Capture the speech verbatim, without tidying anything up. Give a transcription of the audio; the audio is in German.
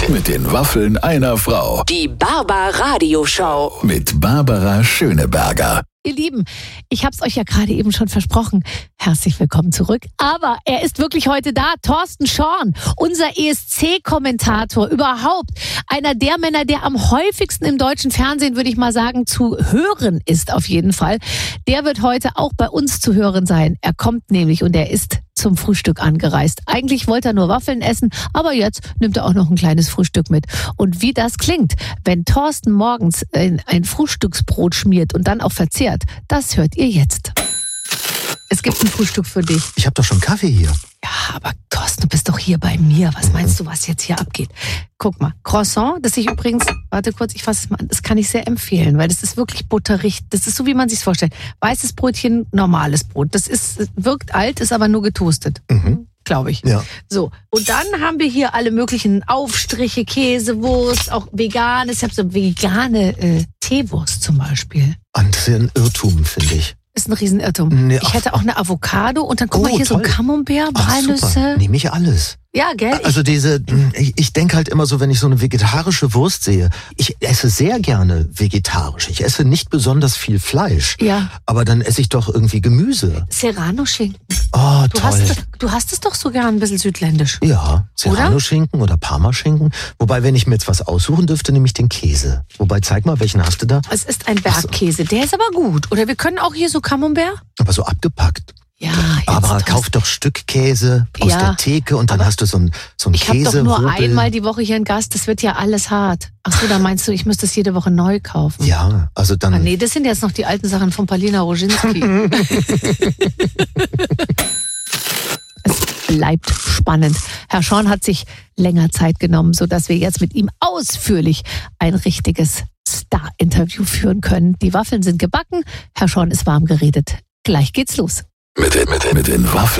Mit den Waffeln einer Frau. Die Barbara-Radio-Show. Mit Barbara Schöneberger. Ihr Lieben, ich habe es euch ja gerade eben schon versprochen. Herzlich willkommen zurück. Aber er ist wirklich heute da. Thorsten Schorn, unser E S C-Kommentator überhaupt. Einer der Männer, der am häufigsten im deutschen Fernsehen, würde ich mal sagen, zu hören ist auf jeden Fall. Der wird heute auch bei uns zu hören sein. Er kommt nämlich und er ist zum Frühstück angereist. Eigentlich wollte er nur Waffeln essen, aber jetzt nimmt er auch noch ein kleines Frühstück mit. Und wie das klingt, wenn Thorsten morgens ein, ein Frühstücksbrot schmiert und dann auch verzehrt, das hört ihr jetzt. Es gibt ein Frühstück für dich. Ich habe doch schon Kaffee hier. Ja, aber Thorsten, du bist doch hier bei mir. Was meinst du, was jetzt hier abgeht? Guck mal, Croissant, das ich übrigens, warte kurz, ich fasse es mal an, das kann ich sehr empfehlen, weil das ist wirklich butterig. Das ist so, wie man sich's vorstellt. Weißes Brötchen, normales Brot. Das ist, wirkt alt, ist aber nur getoastet. Mhm. Glaube ich. Ja. So, und dann haben wir hier alle möglichen Aufstriche, Käse, Wurst, auch vegan. Ich habe so vegane äh, Teewurst zum Beispiel. Und das ist ja ein Irrtum, finde ich. Ist ein Riesenirrtum. Nee, ich hätte auch eine Avocado und dann guck oh, mal hier toll. so Camembert, Walnüsse. Nehme ich alles. Ja, gell? Also diese, ich, ich denke halt immer so, wenn ich so eine vegetarische Wurst sehe, ich esse sehr gerne vegetarisch. Ich esse nicht besonders viel Fleisch. Ja. Aber dann esse ich doch irgendwie Gemüse. Serrano-Schinken. Oh, du toll. Hast, du hast es doch so gern ein bisschen südländisch. Ja, Serrano-Schinken oder Parmaschinken. Wobei, wenn ich mir jetzt was aussuchen dürfte, nehme ich den Käse. Wobei, zeig mal, welchen hast du da? Es ist ein Bergkäse, der ist aber gut. Oder wir können auch hier so Camembert. Aber so abgepackt. Ja, aber kauf doch Stückkäse aus ja, der Theke und dann hast du so ein so ein Ich habe Käse. doch nur einmal die Woche hier einen Gast, das wird ja alles hart. Ach so, da meinst du, ich müsste es jede Woche neu kaufen? Ja, also dann... Ah, nee, das sind jetzt noch die alten Sachen von Palina Roginski. Es bleibt spannend. Herr Schorn hat sich länger Zeit genommen, sodass wir jetzt mit ihm ausführlich ein richtiges Star-Interview führen können. Die Waffeln sind gebacken, Herr Schorn ist warm geredet. Gleich geht's los. Mit den, mit den, mit den Waffeln.